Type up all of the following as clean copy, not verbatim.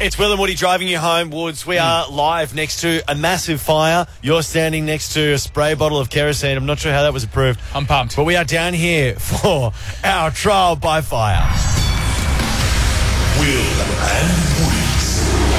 It's Will and Woody driving you home, Woods. We are live next to a massive fire. You're standing next to a spray bottle of kerosene. I'm not sure how that was approved. I'm pumped. But we are down here for our trial by fire. Will and Woody's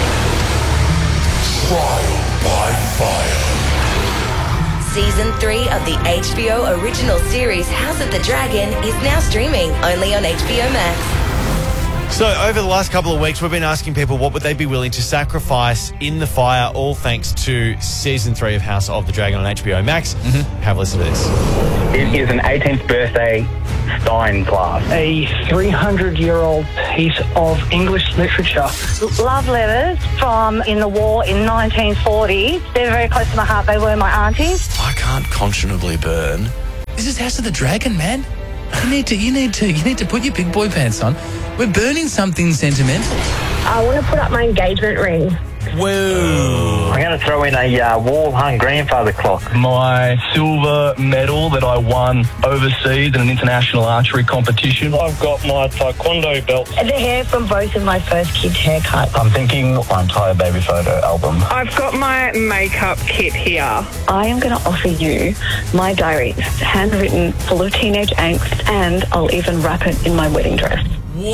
Trial by Fire. Season 3 of the HBO original series House of the Dragon is now streaming only on HBO Max. So over the last couple of weeks, we've been asking people what would they be willing to sacrifice in the fire, all thanks to Season 3 of House of the Dragon on HBO Max. Have a listen to this. It is an 18th birthday Stein glass. A 300-year-old piece of English literature. Love letters from in the war in 1940. They're very close to my heart. They were my aunties. I can't conscionably burn. This is House of the Dragon, man. You need to put your big boy pants on. We're burning something sentimental. I want to put up my engagement ring. Whoa. I'm going to throw in a wall-hung grandfather clock. My silver medal that I won overseas in an international archery competition. I've got my taekwondo belt. The hair from both of my first kids' haircuts. I'm thinking my entire baby photo album. I've got my makeup kit here. I am going to offer you my diary. It's handwritten, full of teenage angst, and I'll even wrap it in my wedding dress.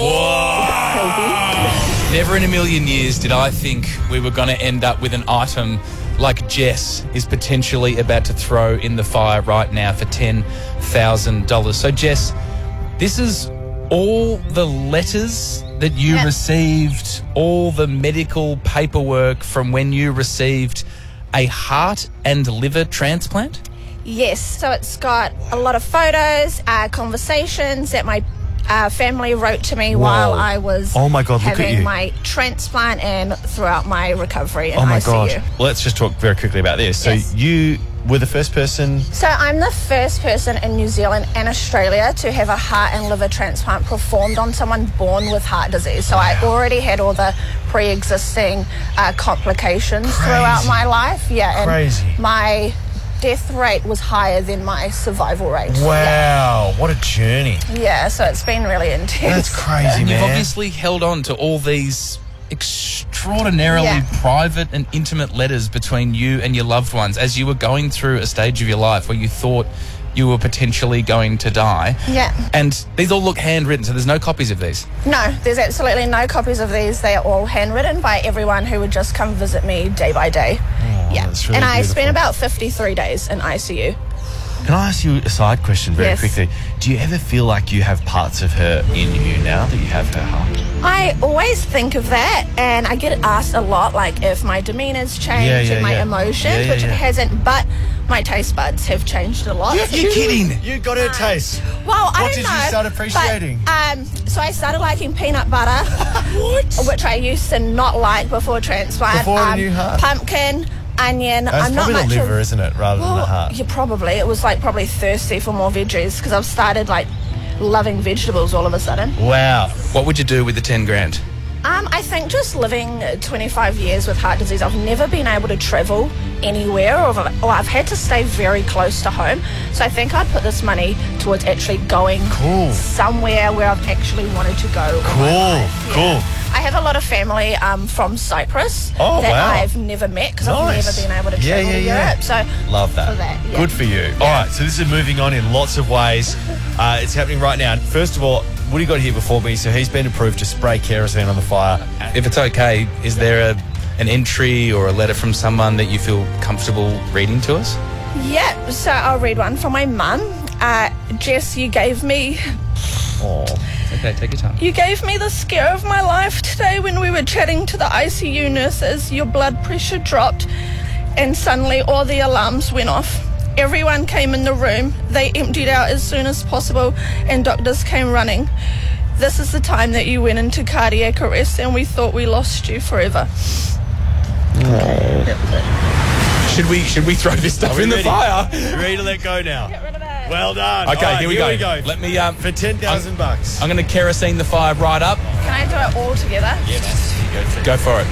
Never in a million years did I think we were going to end up with an item like Jess is potentially about to throw in the fire right now for $10,000. So, Jess, this is all the letters that you received, all the medical paperwork from when you received a heart and liver transplant? Yes, so it's got a lot of photos, conversations that my family wrote to me while I was having my transplant and throughout my recovery in ICU. Oh my God. Well, let's just talk very quickly about this. So you were the first person... So I'm the first person in New Zealand and Australia to have a heart and liver transplant performed on someone born with heart disease. So I already had all the pre-existing complications throughout my life. Yeah, and my death rate was higher than my survival rate. Wow, what a journey. Yeah, so it's been really intense. That's crazy, man. You've obviously held on to all these extraordinarily private and intimate letters between you and your loved ones as you were going through a stage of your life where you thought you were potentially going to die. Yeah. And these all look handwritten, so there's no copies of these? No, there's absolutely no copies of these. They are all handwritten by everyone who would just come visit me day by day. That's really and I beautiful. spent about 53 days in ICU. Can I ask you a side question very quickly? Do you ever feel like you have parts of her in you now that you have her heart? I always think of that, and I get asked a lot, like, if my demeanor's changed and my emotions, which it hasn't, but my taste buds have changed a lot. You're kidding. You got her taste. Well, I don't know. What did you start appreciating? But, so I started liking peanut butter, which I used to not like before transplant. Before the new heart? Pumpkin, onion. That's probably the liver, isn't it, rather than the heart? Yeah, probably. It was probably thirsty for more veggies because I've started loving vegetables all of a sudden. Wow. What would you do with the 10 grand? I think just living 25 years with heart disease, I've never been able to travel anywhere or I've had to stay very close to home. So I think I'd put this money towards actually going somewhere where I've actually wanted to go. Cool. I have a lot of family from Cyprus that I've never met because I've never been able to travel to Europe. So love that. For that, Good for you. All right, so this is moving on in lots of ways. It's happening right now. First of all, Woody got here before me, so he's been approved to spray kerosene on the fire. If it's okay, is there an entry or a letter from someone that you feel comfortable reading to us? Yeah, so I'll read one from my mum. Jess, you gave me... Okay, take your time. You gave me the scare of my life today when we were chatting to the ICU nurses. Your blood pressure dropped and suddenly all the alarms went off. Everyone came in the room. They emptied out as soon as possible and doctors came running. This is the time that you went into cardiac arrest and we thought we lost you forever. Should we throw this stuff in the fire? You ready to let go now? Get rid of it. Well done. Okay, All right, here we go. Let me for $10,000. I'm going to kerosene the fire right up. Can I do it all together? Yes. Go for it.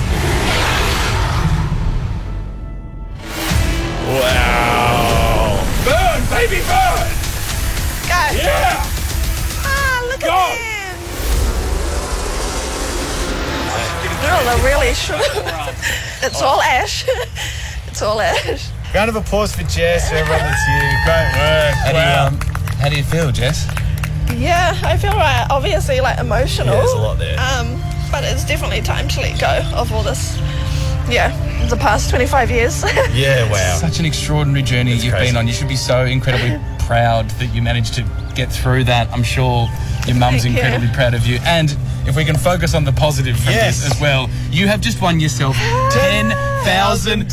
Wow. Burn, baby, burn! Go. Yeah! Ah, look at him. I really should. It's all ash. It's all ash. Round of applause for Jess, everyone that's here. Great work. How do you feel, Jess? Yeah, I feel obviously emotional. Yeah, there's a lot there. But it's definitely time to let go of all this. Yeah, the past 25 years. Yeah, wow. Such an extraordinary journey you've crazy. been on. You should be so incredibly proud that you managed to get through that. I'm sure your mum's Thank you. incredibly proud of you. And if we can focus on the positive from Yes. this as well, you have just won yourself $10,000.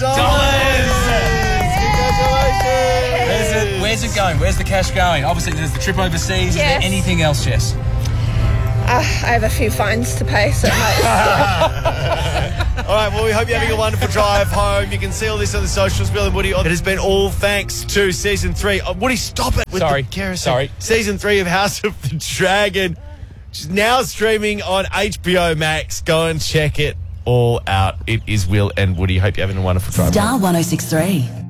Where's it going? Where's the cash going? Obviously, there's the trip overseas. Is there Yes. anything else, Jess? I have a few fines to pay, so it might. All right, well, we hope you're having a wonderful drive home. You can see all this on the socials, Bill and Woody. It has been all thanks to Season 3. Woody, stop it with Sorry. the kerosene. Sorry. Season 3 of House of the Dragon, which is now streaming on HBO Max. Go and check it all out. It is Will and Woody. Hope you're having a wonderful drive. Star 106.3.